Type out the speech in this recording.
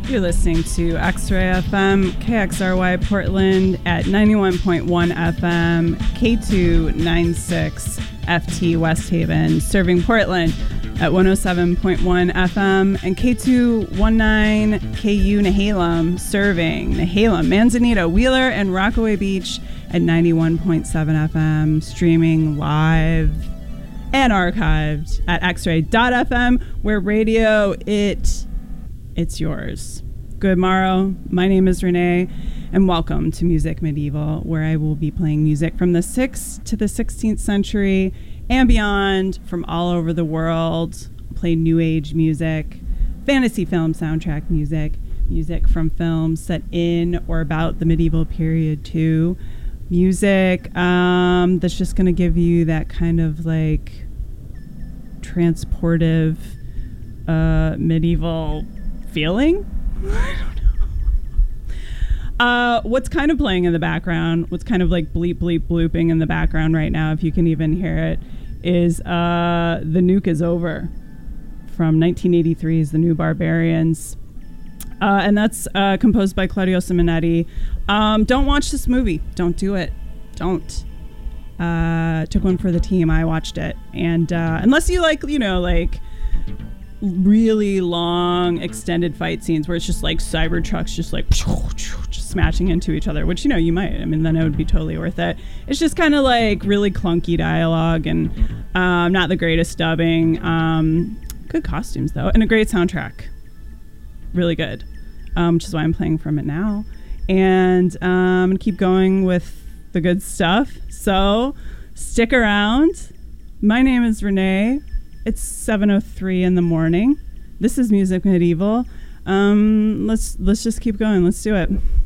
You're listening to X-Ray FM, KXRY Portland at 91.1 FM, K296 FT West Haven, serving Portland at 107.1 FM, and K219 KU Nehalem, serving Nehalem, Manzanita, Wheeler, and Rockaway Beach at 91.7 FM, streaming live and archived at xray.fm, where radio, it's yours. Good morrow. My name is Renee, and welcome to Music Medieval, where I will be playing music from the 6th to the 16th century and beyond from all over the world. Play new age music, fantasy film soundtrack music, music from films set in or about the medieval period too. Music that's just going to give you that kind of like transportive medieval feeling. I don't know. What's kind of playing in the background, what's kind of like bleep bleep blooping in the background right now, if you can even hear it, is The Nuke is Over from 1983's The New Barbarians. And that's composed by Claudio Simonetti. Don't watch this movie. Don't do it. Don't. Took one for the team. I watched it. And unless you like, you know, like really long extended fight scenes where it's just like cyber trucks just like just smashing into each other, which, you know, you might. I mean, then it would be totally worth it. It's just kind of like really clunky dialogue and not the greatest dubbing. Good costumes, though, and a great soundtrack. Really good, which is why I'm playing from it now. And I'm going to keep going with the good stuff. So stick around. My name is Renee. It's 7:03 in the morning. This is Music Medieval. Let's just keep going. Let's do it.